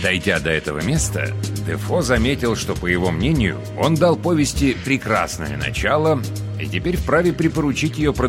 Дойдя до этого места, Дефо заметил, что, по его мнению, он дал повести прекрасное начало и теперь вправе припоручить ее